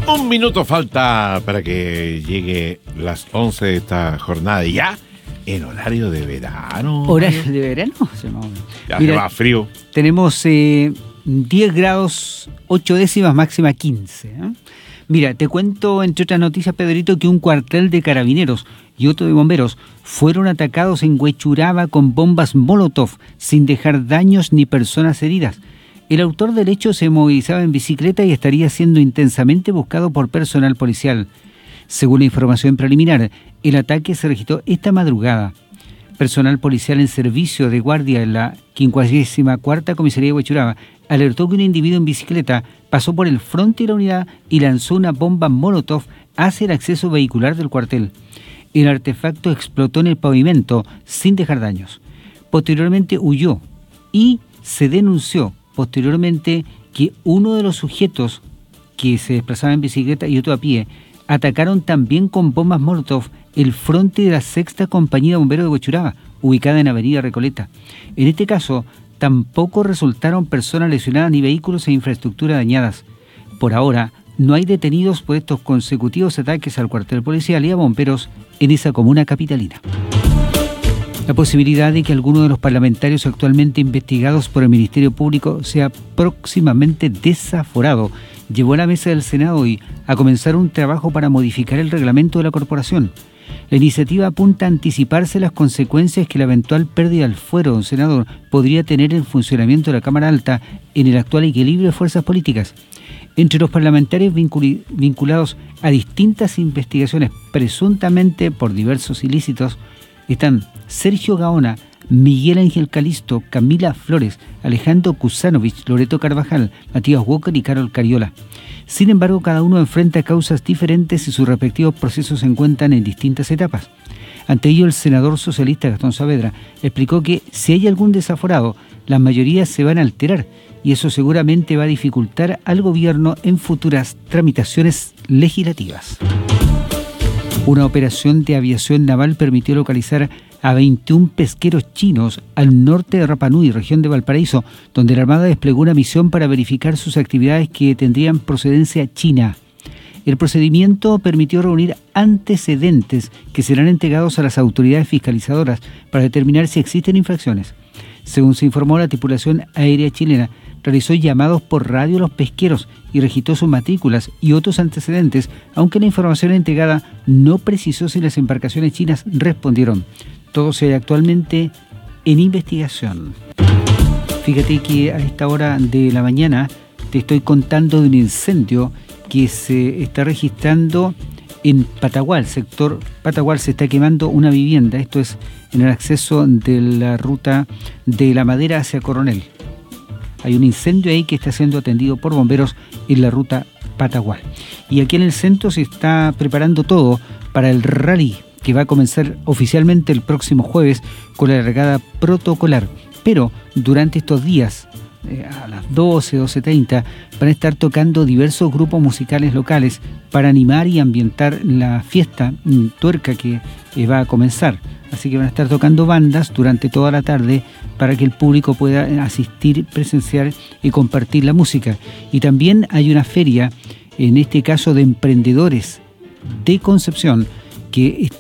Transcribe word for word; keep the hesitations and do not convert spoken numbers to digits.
Un minuto falta para que llegue las once de esta jornada y ya en horario de verano. ¿Horario de verano? Ya Mira, que va frío. Tenemos eh, diez grados, ocho décimas, máxima quince. ¿eh? Mira, te cuento, entre otras noticias, Pedrito, que un cuartel de carabineros y otro de bomberos fueron atacados en Huechuraba con bombas Molotov, sin dejar daños ni personas heridas. El autor del hecho se movilizaba en bicicleta y estaría siendo intensamente buscado por personal policial. Según la información preliminar, el ataque se registró esta madrugada. Personal policial en servicio de guardia en la quincuagésima cuarta Comisaría de Huechuraba alertó que un individuo en bicicleta pasó por el frente de la unidad y lanzó una bomba Molotov hacia el acceso vehicular del cuartel. El artefacto explotó en el pavimento sin dejar daños. Posteriormente huyó y se denunció posteriormente que uno de los sujetos que se desplazaba en bicicleta y otro a pie atacaron también con bombas Molotov el fronte de la sexta Compañía de Bomberos de Huechuraba, ubicada en Avenida Recoleta. En este caso, tampoco resultaron personas lesionadas ni vehículos e infraestructura dañadas. Por ahora, no hay detenidos por estos consecutivos ataques al cuartel policial y a bomberos en esa comuna capitalina. La posibilidad de que alguno de los parlamentarios actualmente investigados por el Ministerio Público sea próximamente desaforado llevó a la mesa del Senado hoy a comenzar un trabajo para modificar el reglamento de la corporación. La iniciativa apunta a anticiparse las consecuencias que la eventual pérdida del fuero de un senador podría tener en el funcionamiento de la Cámara Alta en el actual equilibrio de fuerzas políticas. Entre los parlamentarios vincul- vinculados a distintas investigaciones presuntamente por diversos ilícitos están Sergio Gaona, Miguel Ángel Calisto, Camila Flores, Alejandro Kusanovich, Loreto Carvajal, Matías Walker y Carol Cariola. Sin embargo, cada uno enfrenta causas diferentes y sus respectivos procesos se encuentran en distintas etapas. Ante ello, el senador socialista Gastón Saavedra explicó que si hay algún desaforado, las mayorías se van a alterar y eso seguramente va a dificultar al gobierno en futuras tramitaciones legislativas. Una operación de aviación naval permitió localizar a veintiún pesqueros chinos al norte de Rapa Nui, región de Valparaíso, donde la Armada desplegó una misión para verificar sus actividades que tendrían procedencia china. El procedimiento permitió reunir antecedentes que serán entregados a las autoridades fiscalizadoras para determinar si existen infracciones. Según se informó, la tripulación aérea chilena realizó llamados por radio a los pesqueros y registró sus matrículas y otros antecedentes, aunque la información entregada no precisó si las embarcaciones chinas respondieron. Todo se halla actualmente en investigación. Fíjate que a esta hora de la mañana te estoy contando de un incendio que se está registrando en Patagual, sector Patagual. Se está quemando una vivienda, esto es en el acceso de la ruta de La Madera hacia Coronel. Hay un incendio ahí que está siendo atendido por bomberos en la ruta Patagual. Y aquí en el centro se está preparando todo para el rally que va a comenzar oficialmente el próximo jueves con la largada protocolar. Pero durante estos días, eh, a las doce, doce treinta, van a estar tocando diversos grupos musicales locales para animar y ambientar la fiesta mm, tuerca que eh, va a comenzar. Así que van a estar tocando bandas durante toda la tarde para que el público pueda asistir, presenciar y compartir la música. Y también hay una feria, en este caso de emprendedores de Concepción, que está